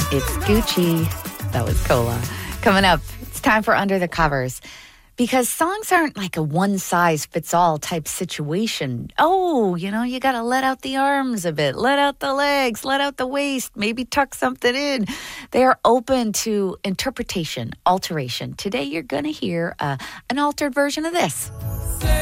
It's Gucci. That was Cola. Coming up, it's time for Under the Covers. Because songs aren't like a one-size-fits-all type situation. Oh, you got to let out the arms a bit, let out the legs, let out the waist, maybe tuck something in. They are open to interpretation, alteration. Today, you're going to hear an altered version of this.